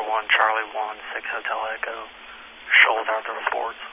1, Charlie 1, 6 Hotel Echo. Shoals out the reports.